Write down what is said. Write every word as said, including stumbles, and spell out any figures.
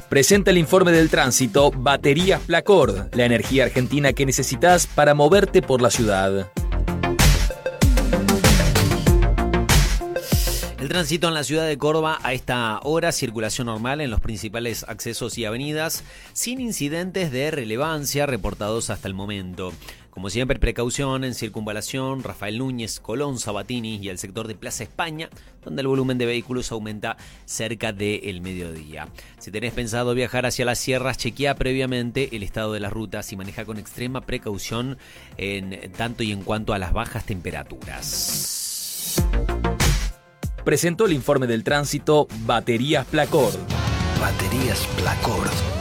Presenta el informe del tránsito Baterías Placord, la energía argentina que necesitas para moverte por la ciudad. El tránsito en la ciudad de Córdoba a esta hora, circulación normal en los principales accesos y avenidas, sin incidentes de relevancia reportados hasta el momento. Como siempre, precaución en Circunvalación, Rafael Núñez, Colón, Sabatini y el sector de Plaza España, donde el volumen de vehículos aumenta cerca del mediodía. Si tenés pensado viajar hacia las sierras, chequea previamente el estado de las rutas y maneja con extrema precaución en tanto y en cuanto a las bajas temperaturas. Presentó el informe del tránsito Baterías Placord. Baterías Placord.